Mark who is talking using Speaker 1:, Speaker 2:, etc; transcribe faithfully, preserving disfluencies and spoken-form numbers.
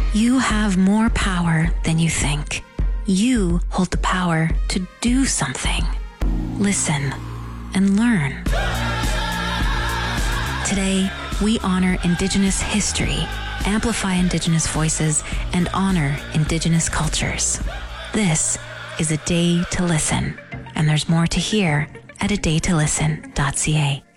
Speaker 1: You have more power than you think. You hold the power to do something. Listen and learn. Today, we honor Indigenous history, amplify Indigenous voices, and honor Indigenous cultures. This is A Day to Listen, and there's more to hear at a day to listen dot c a.